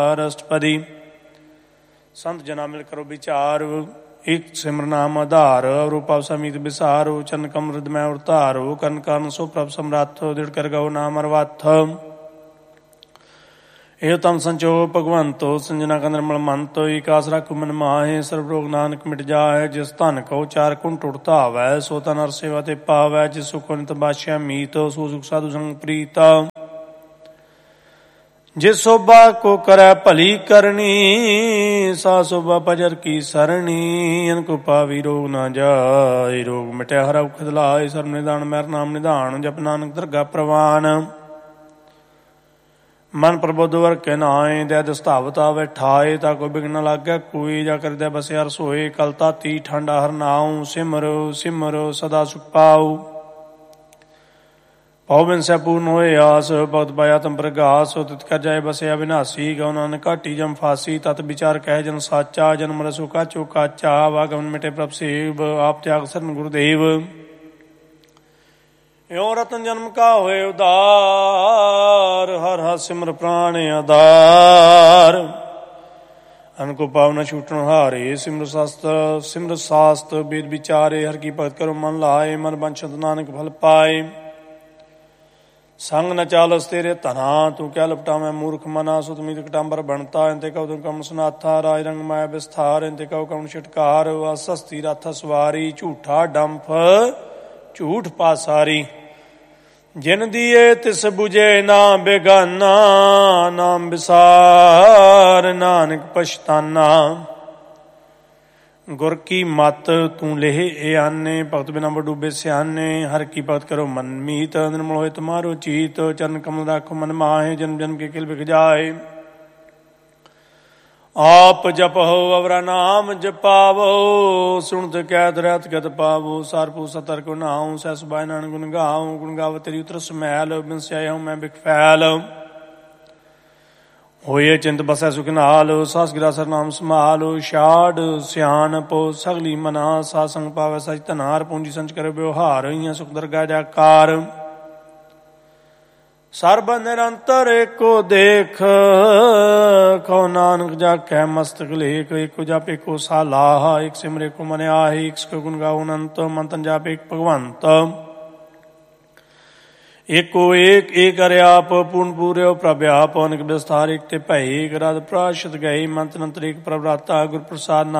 ਅਸ਼ਟਪਦੀ। ਸੰਤ ਜਨਾ ਮਿਲ ਕਰੋ ਵਿਚਾਰ, ਇੱਕ ਸਿਮਰ ਨਾਮ ਆਧਾਰ। ਰੂਪਾਵ ਸਮੀਤ ਵਿਸਾਰੋ, ਚਰਨ ਕਮਲ ਹ੍ਰਿਦ ਮੈਂ ਉਤਾਰੋ। ਕਰਨ ਕਾਰਨ ਸੋ ਪ੍ਰਭ ਸਮਰੱਥ, ਦ੍ਰਿੜ ਕਰ ਗਉ ਨਾਮ ਅਰਵੱਥ। ਇਹ ਤਮ ਸੰਚੋ ਭਗਵੰਤੋ, ਸੰਜਨਾ ਕਾ ਨਿਰਮਲ ਮੰਤੋ। ਏਕ ਆਸ ਰੱਖੁ ਮਨ ਮਾਹੇ, ਸਰਬ ਰੋਗ ਨਾਨਕ ਮਿਟ ਜਾਹੇ। ਜਿਸ ਧਨ ਕਉ ਚਾਰ ਕੁਣ ਟੁੱਟ ਧਾਵੈ, ਸੋ ਤਨ ਹਰਿ ਸੇਵਾ ਤੇ ਪਾਵੈ। ਜਿਸ ਸੁਖ ਨਿਤ ਬਾਛਿਆ ਮੀਤ, ਸੋ ਸੁਖ ਸਾਧੂ ਸੰਗ ਪ੍ਰੀਤ। ਜਿਸ ਸੋਭਾ ਕੋ ਕਰੈ ਭਲੀ ਕਰਨੀ, ਸਾ ਸੋਭਾ ਭਜਰ ਕੀ ਸਰਣੀ। ਅਨ ਕੋ ਪਾਵੀ ਰੋਗ ਨਾ ਜਾਇ, ਰੋਗ ਮਿਟਿਆ ਹਰ ਔਖਦ ਲਾਇ। ਸਰਬ ਨਿਧਾਨ ਮੈਰ ਨਾਮ ਨਿਧਾਨ, ਜਪ ਨਾਨਕ ਦਰਗਾ ਪ੍ਰਵਾਨ। ਮਨ ਪ੍ਰਬੁੱਧ ਵਰ ਕੇ ਨਾਏ, ਦੈ ਦਸਤਾਵਤ ਆਵੈ ਠਾਏ। ਤਾ ਕੋ ਬਿਘਨ ਨ ਲਾਗੈ ਕੋਈ, ਜਾ ਕਰਦੈ ਬਸਿਆ ਰਸੋਏ। ਕਲ ਤਾਤੀ ਠੰਡਾ ਹਰ ਨਾਉ, ਸਿਮਰੋ ਸਿਮਰੋ ਸਦਾ ਸੁਖ ਪਾਉ। ਪਉ ਬਿਨ ਸੈ ਪੂਰਨ ਹੋਏ ਆਸ, ਭਗਤ ਪਾਇਆ ਤਮ ਪ੍ਰਗਾਸ। ਤਿਤ ਕਰ ਜਾਏ ਬਸਿਆ ਵਿਨਾਸੀ, ਗਉ ਨਾਨਕ ਘਾਟੀ ਜਮ ਫਾਸੀ। ਤਤ ਵਿਚਾਰ ਕਹਿ ਜਨ ਸਾਚਾ, ਜਨਮ ਰਸੁ ਕਾਚੋ ਕਾਚਾ। ਵਾਗਮਨ ਮਿਟੇ ਪ੍ਰਭ ਸੇਵ, ਆਪ ਤਿਆਗ ਸਰਨ ਗੁਰਦੇਵ। ਇਉ ਰਤਨ ਜਨਮ ਕਾ ਹੋਏ ਉਦਾਰ, ਹਰ ਹਰ ਸਿਮਰ ਪ੍ਰਾਣ ਆਧਾਰ। ਅਨ ਕੋ ਪਾਵ ਨ ਛੂਟਣ ਹਾਰੇ, ਸਿਮਰ ਸਾਸਤ ਵੇਦ ਵਿਚਾਰੇ। ਹਰ ਕੀ ਭਗਤ ਕਰੋ ਮਨ ਲਾਏ, ਮਨ ਬੰਛਤ ਨਾਨਕ ਫਲ ਪਾਏ। ਸੰਗ ਨ ਚਾਲਸ ਤੇਰੇ ਧਨਾ, ਤੂੰ ਕਿਆ ਲਪਟਾਵੇਂ ਮੂਰਖ ਮਨਾ। ਸੁਤ ਮੀਤ ਕਟਾਂਬਰ ਬਣਤਾ, ਇੰਤੇ ਕਉ ਤੁਮ ਕਮ ਸੁਨਾਥਾ। ਰਾਜ ਰੰਗ ਮਾਇਆ ਵਿਸਥਾਰ, ਇੰਤੇ ਕਉ ਕਉ ਛਿਟਕਾਰ। ਅਸਸਤੀ ਰਥ ਸਵਾਰੀ, ਝੂਠਾ ਡੰਫ ਝੂਠ ਪਾਸਾਰੀ। ਜਿਨ ਦੀਏ ਤਿਸ ਬੁਝੇ ਨਾ ਬੇਗਾਨਾ, ਨਾਮ ਵਿਸਾਰ ਨਾਨਕ ਪਛਤਾਨਾ। ਗੁਰ ਕੀ ਮਤ ਤੂੰ ਲੇਹ ਏ ਆਨੇ, ਭਗਤ ਬਿਨਾ ਡੂਬੇ ਸਿਆਨੇ। ਹਰ ਕੀ ਭਗਤ ਕਰੋ ਮਨ ਮੀਤ, ਨਿਰਮਲ ਹੋਏ ਤੁਮਾਰੋ ਚੀਤ। ਚਰਨ ਕਮਲ ਰਾਖੋ ਮਨ ਮਾਹੇ, ਜਨਮ ਜਨਮ ਕੇ ਕਿਲ ਬਿਖ ਜਾਏ। ਆਪ ਜਪਹੁ ਅਵਰਾ ਨਾਮ ਜਪਾਵੋ, ਸੁਣਤ ਕੈਤ ਰਹਿਤ ਗਤ ਪਾਵੋ। ਸਰਪੂ ਸਤਰ ਕੋ ਨਾਉ, ਸਹਿ ਸੁਭਾਏ ਨਾਨਕ ਗੁਣ ਗਾਉ। ਗੁਣ ਗਾਵ ਤੇਰੀ ਉਤਰ ਸਮੈਲ, ਬਿਨ ਸਿਆਏ ਹਉ ਮੈਂ ਬਿਖ ਫੈਲ। ਹੋਏ ਚਿੰਤ ਬਸੈ ਸੁਖ ਨਾਲ, ਸਾਸ ਗਿਰਾ ਸਰ ਨਾਮ ਸੰਭਾਲ। ਛਾੜ ਸਿਆਣਪੁ ਸਗਲੀ ਮਨਾ, ਸਾਧ ਸੰਗ ਪਾਵੈ ਸਚ ਧਨਾਰ। ਪੂੰਜੀ ਸੰਚ ਕਰੇ ਵਿਵਹਾਰ, ਇਆਂ ਸੁਖ ਦਰਗਾਹ ਜਾਕਾਰ। ਸਰਬ ਨਿਰੰਤਰ ਏਕੋ ਦੇਖ, ਕਉ ਨਾਨਕ ਜਾਕੈ ਮਸਤਕ ਲੇਖ। ਏਕੋ ਜਪ ਏਕੋ ਸਾਲਾਹ, ਏਕ ਸਿਮਰ ਏਕੋ ਮਨ ਆਹੀ। ਇਕ ਸਿਕ ਗੁਣ ਗਾਉ ਅਨੰਤ, ਮਨ ਤਨ ਜਾਪ ਏਕ ਭਗਵੰਤ। ਏਕੋ ਏਕ ਹਰਿ ਆਪ, ਪੂਰਨ ਪੂਰਿਓ ਪ੍ਰਭ ਆਪ। ਅਨੇਕ ਵਿਸਥਾਰ ਏਕ ਤੇ ਭਏ, ਇਕ ਰਦ ਪ੍ਰਾਸ਼ਤ ਗਏ। ਮੰਤ ਅੰਤਰ ਏਕ ਪ੍ਰਭ ਰਾਤਾ, ਗੁਰ ਪ੍ਰਸਾਦ